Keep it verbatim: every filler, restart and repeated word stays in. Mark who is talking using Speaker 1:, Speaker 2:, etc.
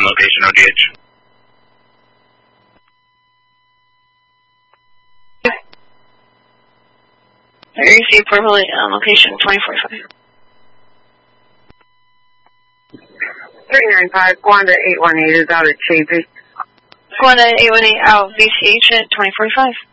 Speaker 1: on location, O D H.
Speaker 2: I received purple on location twenty forty-five.
Speaker 3: three nine five, Gwanda eight one eight is out at Chafee.
Speaker 2: Gwanda eight one eight out V C H at twenty forty-five.